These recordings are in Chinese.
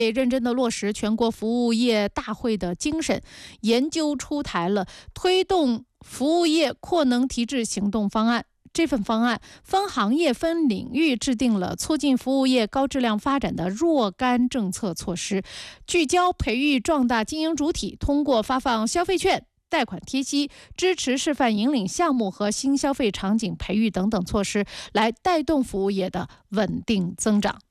认真的落实全国服务业大会的精神，研究出台了推动服务业扩能提质行动方案。这份方案分行业分领域制定了促进服务业高质量发展的若干政策措施，聚焦培育壮大经营主体，通过发放消费券、贷款贴息、支持示范引领项目和新消费场景培育等等措施，来带动服务业的稳定增长。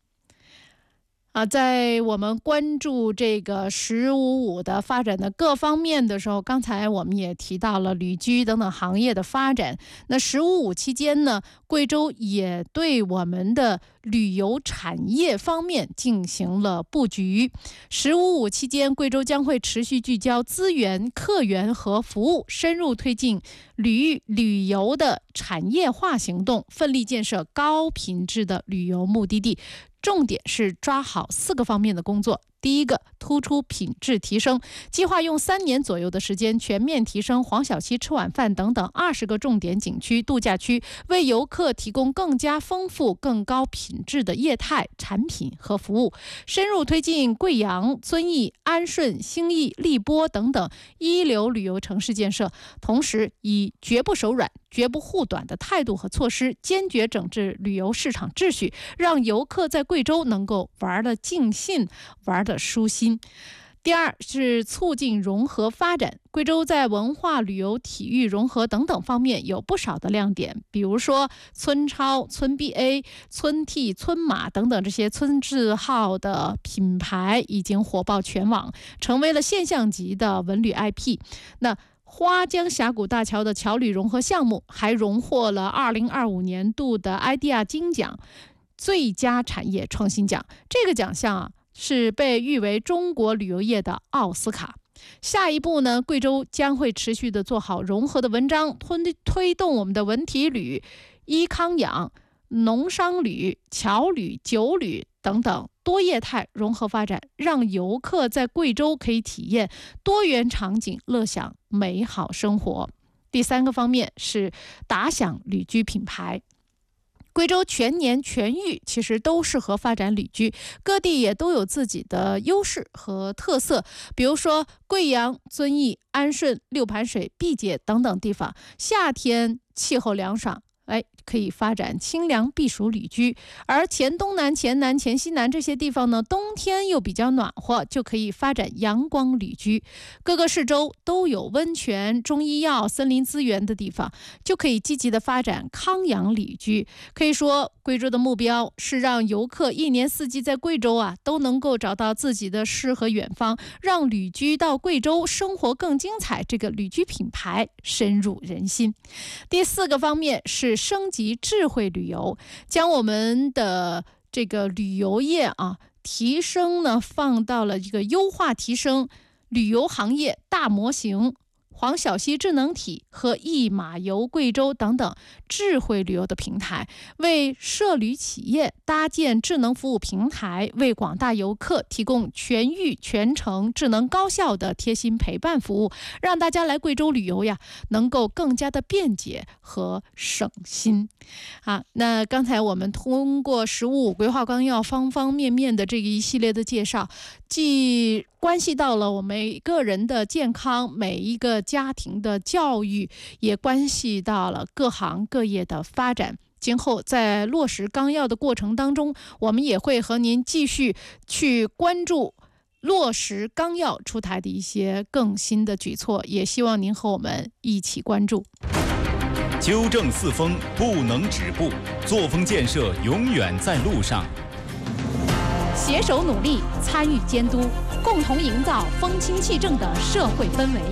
在我们关注这个“15+5”的发展的各方面的时候，刚才我们也提到了旅居等等行业的发展。那“15+5”期间呢，贵州也对我们的旅游产业方面进行了布局。“15+5”期间，贵州将会持续聚焦资源、客源和服务，深入推进旅游的产业化行动，奋力建设高品质的旅游目的地。重点是抓好4个方面的工作。第一个，突出品质提升，计划用3年左右的时间，全面提升黄小溪吃晚饭等等20个重点景区、度假区，为游客提供更加丰富、更高品质的业态、产品和服务。深入推进贵阳、遵义、安顺、兴义、荔波等等一流旅游城市建设，同时以绝不手软、绝不护短的态度和措施，坚决整治旅游市场秩序，让游客在贵州能够玩得尽兴、玩得舒心。第二是促进融合发展，贵州在文化、旅游、体育融合等等方面有不少的亮点，比如说村超、村 BA、村 T、村马等等这些村字号的品牌已经火爆全网，成为了现象级的文旅 IP。那花江峡谷大桥的桥旅融合项目还荣获了2025年度的 IDEA 金奖最佳产业创新奖，这个奖项是被誉为中国旅游业的奥斯卡。下一步呢，贵州将会持续的做好融合的文章，推动我们的文体旅、医康养、农商旅、侨旅、酒旅等等多业态融合发展，让游客在贵州可以体验多元场景，乐享美好生活。第3个方面是打响旅居品牌。贵州全年全域其实都适合发展旅居，各地也都有自己的优势和特色，比如说贵阳、遵义、安顺、六盘水、毕节等等地方，夏天气候凉爽，可以发展清凉避暑旅居，而黔东南、黔南、黔西南这些地方呢，冬天又比较暖和，就可以发展阳光旅居。各个市州都有温泉、中医药、森林资源的地方，就可以积极的发展康养旅居。可以说，贵州的目标是让游客1年4季在贵州都能够找到自己的诗和远方，让旅居到贵州生活更精彩，这个旅居品牌深入人心。第4个方面是升级智慧旅游，将我们的这个旅游业提升呢，放到了这个优化提升旅游行业大模型、黄小溪智能体和一马游贵州等等智慧旅游的平台，为涉旅企业搭建智能服务平台，为广大游客提供全域全程智能高效的贴心陪伴服务，让大家来贵州旅游能够更加的便捷和省心。那刚才我们通过“15+5”规划纲要方方面面的这一系列的介绍，既关系到了我们每个人的健康，每一个家庭的教育，也关系到了各行各业的发展。今后在落实纲要的过程当中，我们也会和您继续去关注落实纲要出台的一些更新的举措，也希望您和我们一起关注。 纠正四风不能止步，作风建设永远在路上。 携手努力，参与监督，共同营造风清气正的社会氛围。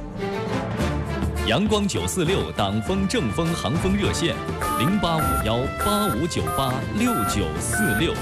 阳光946党风正风航风热线：085185986946。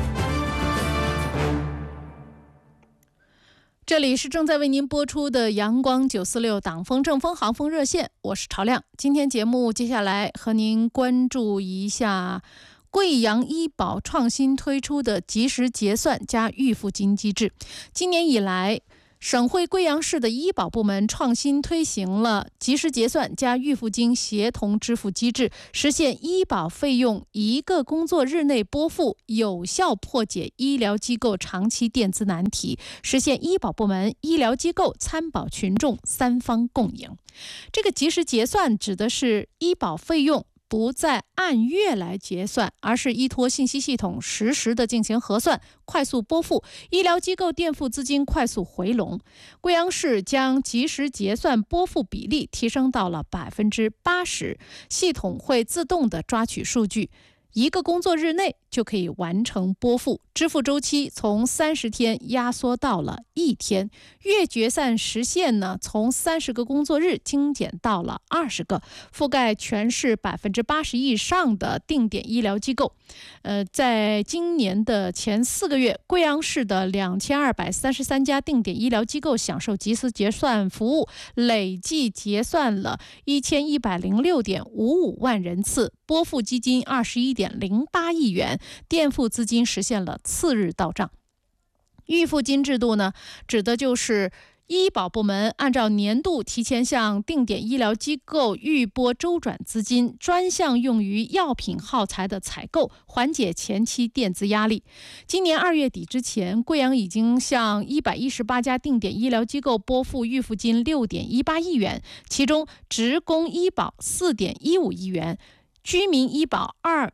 这里是正在为您播出的阳光946党风正风航风热线，我是朝亮。今天节目接下来和您关注一下贵阳医保创新推出的及时结算加预付金机制。今年以来， 省会贵阳市的医保部门创新推行了及时结算加预付金协同支付机制，实现医保费用1个工作日内拨付，有效破解医疗机构长期垫资难题，实现医保部门、医疗机构、参保群众3方共赢。这个及时结算指的是医保费用不再按月来结算，而是依托信息系统实时的进行核算，快速拨付，医疗机构垫付资金快速回笼。贵阳市将及时结算拨付比例提升到了80%，系统会自动的抓取数据，1个工作日内就可以完成拨付，支付周期从30天压缩到了1天，月决算时限呢从30个工作日精简到了20个，覆盖全市80%以上的定点医疗机构。在今年的前4个月，贵阳市的2233家定点医疗机构享受及时结算服务，累计结算了1106.55万人次，拨付基金21.08亿元，垫付资金实现了次日到账。预付金制度呢，指的就是医保部门按照年度提前向定点医疗机构预拨周转资金，专项用于药品耗材的采购，缓解前期垫资压力。今年2月底之前，贵阳已经向118家定点医疗机构拨付预付金6.18亿元，其中职工医保4.15亿元，居民医保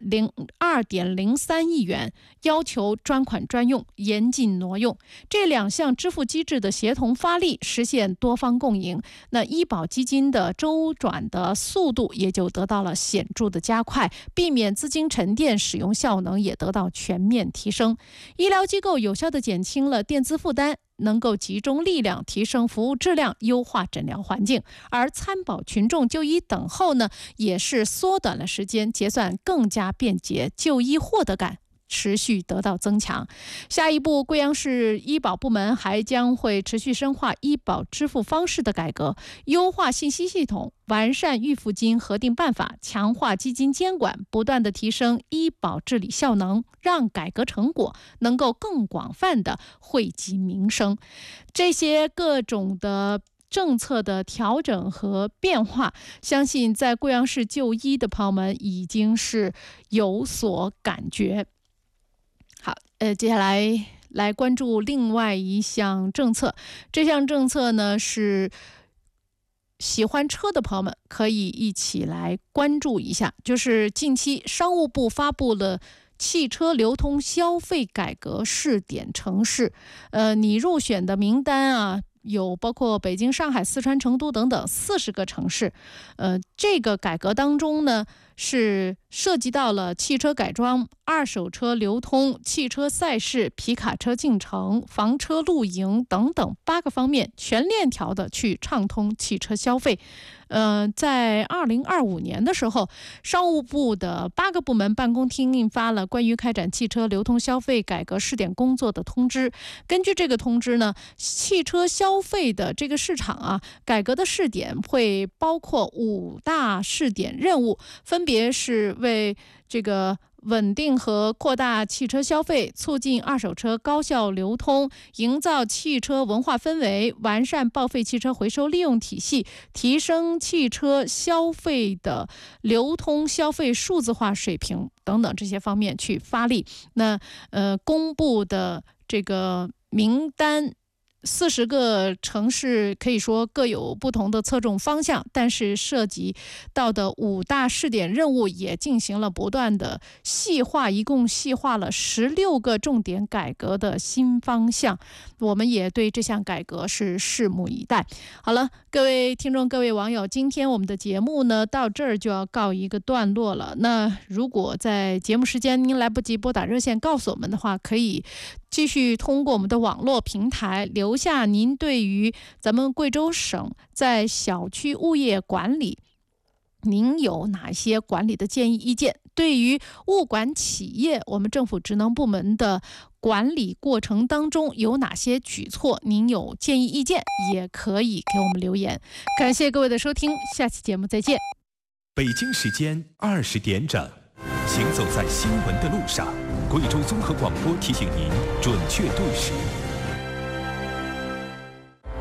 2.03亿元，要求专款专用，严禁挪用。这2项支付机制的协同发力，实现多方共赢，那医保基金的周转的速度也就得到了显著的加快，避免资金沉淀，使用效能也得到全面提升。医疗机构有效地减轻了垫资负担，能够集中力量提升服务质量，优化诊疗环境，而参保群众就医等候呢，也是缩短了时间，结算更加便捷，就医获得感持续得到增强。下一步，贵阳市医保部门还将会持续深化医保支付方式的改革，优化信息系统，完善预付金核定办法，强化基金监管，不断的提升医保治理效能，让改革成果能够更广泛的惠及民生。这些各种的政策的调整和变化，相信在贵阳市就医的朋友们已经是有所感觉。好，接下来关注另外一项政策。这项政策呢，是喜欢车的朋友们可以一起来关注一下，就是近期商务部发布了汽车流通消费改革试点城市，你入选的名单啊，有包括北京、上海、四川、成都等等40个城市。这个改革当中呢，是涉及到了汽车改装、二手车流通、汽车赛事、皮卡车进城、房车露营等等8个方面，全链条的去畅通汽车消费。在2025年的时候，商务部的8个部门办公厅印发了关于开展汽车流通消费改革试点工作的通知。根据这个通知呢，汽车消费的这个市场啊，改革的试点会包括5大试点任务，分别是为这个稳定和扩大汽车消费，促进二手车高效流通，营造汽车文化氛围，完善报废汽车回收利用体系，提升汽车消费的流通消费数字化水平等等这些方面去发力。那公布的这个名单40个城市可以说各有不同的侧重方向，但是涉及到的5大试点任务也进行了不断的细化，一共细化了16个重点改革的新方向。我们也对这项改革是拭目以待。好了，各位听众、各位网友，今天我们的节目呢到这儿就要告一个段落了。那如果在节目时间您来不及拨打热线告诉我们的话，可以继续通过我们的网络平台留下您对于咱们贵州省在小区物业管理您有哪些管理的建议意见，对于物管企业我们政府职能部门的管理过程当中有哪些举措您有建议意见，也可以给我们留言。感谢各位的收听，下期节目再见。 北京时间20点整，行走在新闻的路上，贵州综合广播提醒您准确对时。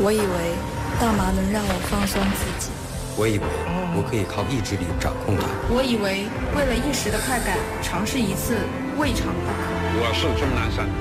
我以为大麻能让我放松自己， 我以为我可以靠意志力掌控它， 我以为为了一时的快感，尝试一次未尝不可。 我是钟南山，